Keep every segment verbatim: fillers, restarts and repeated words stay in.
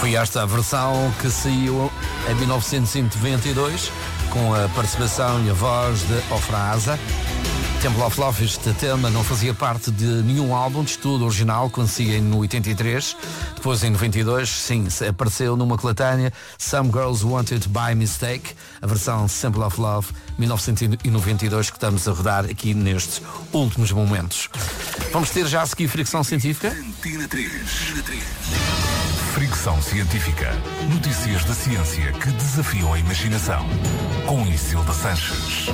Foi esta a versão que saiu em mil novecentos e noventa e dois, com a participação e a voz de Ofra Asa. Temple of Love, este tema não fazia parte de nenhum álbum de estudo original, quando saía em oitenta e três. Depois, em noventa e dois, sim, apareceu numa coletânea Some Girls Wanted by Mistake, a versão Temple of Love, mil novecentos e noventa e dois, que estamos a rodar aqui nestes últimos momentos. Vamos ter já a seguir Fricção Científica? Antena três. Fricção Científica. Notícias da ciência que desafiam a imaginação. Com Isilda Sanches.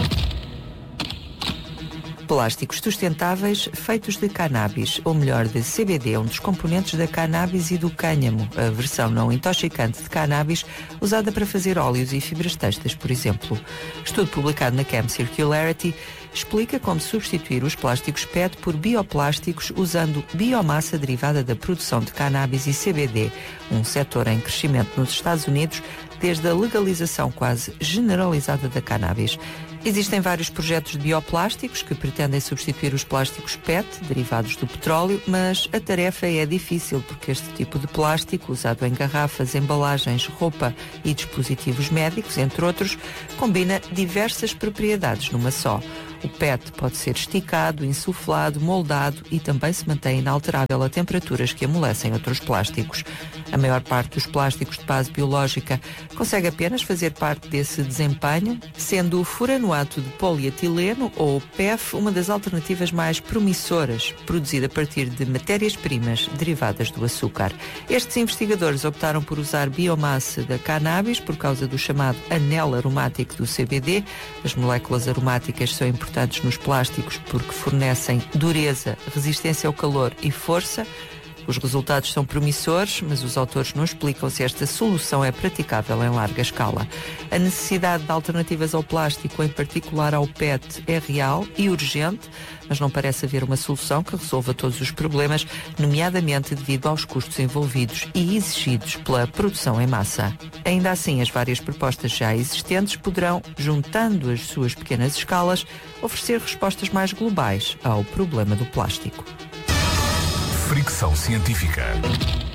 Plásticos sustentáveis feitos de cannabis, ou melhor, de C B D, um dos componentes da cannabis e do cânhamo, a versão não intoxicante de cannabis usada para fazer óleos e fibras têxteis, por exemplo. Estudo publicado na Chem Circularity explica como substituir os plásticos P E T por bioplásticos usando biomassa derivada da produção de cannabis e C B D, um setor em crescimento nos Estados Unidos desde a legalização quase generalizada da cannabis. Existem vários projetos de bioplásticos que pretendem substituir os plásticos P E T, derivados do petróleo, mas a tarefa é difícil porque este tipo de plástico, usado em garrafas, embalagens, roupa e dispositivos médicos, entre outros, combina diversas propriedades numa só. O P E T pode ser esticado, insuflado, moldado e também se mantém inalterável a temperaturas que amolecem outros plásticos. A maior parte dos plásticos de base biológica consegue apenas fazer parte desse desempenho, sendo o furanoato de polietileno, ou P E F, uma das alternativas mais promissoras, produzida a partir de matérias-primas derivadas do açúcar. Estes investigadores optaram por usar biomassa da cannabis por causa do chamado anel aromático do C B D. As moléculas aromáticas são importantes nos plásticos porque fornecem dureza, resistência ao calor e força. Os resultados são promissores, mas os autores não explicam se esta solução é praticável em larga escala. A necessidade de alternativas ao plástico, em particular ao P E T, é real e urgente, mas não parece haver uma solução que resolva todos os problemas, nomeadamente devido aos custos envolvidos e exigidos pela produção em massa. Ainda assim, as várias propostas já existentes poderão, juntando as suas pequenas escalas, oferecer respostas mais globais ao problema do plástico. Fricção Científica.